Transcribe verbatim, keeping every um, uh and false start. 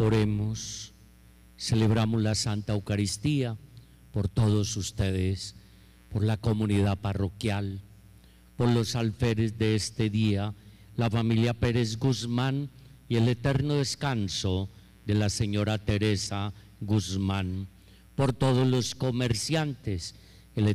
Oremos, celebramos la Santa Eucaristía por todos ustedes, por la comunidad parroquial, por los alferes de este día, la familia Pérez Guzmán y el eterno descanso de la señora Teresa Guzmán, por todos los comerciantes